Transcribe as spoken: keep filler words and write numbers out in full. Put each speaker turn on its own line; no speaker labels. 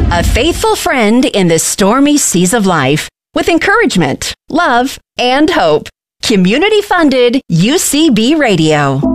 A faithful friend in the stormy seas of life with encouragement, love, and hope. Community-funded U C B Radio.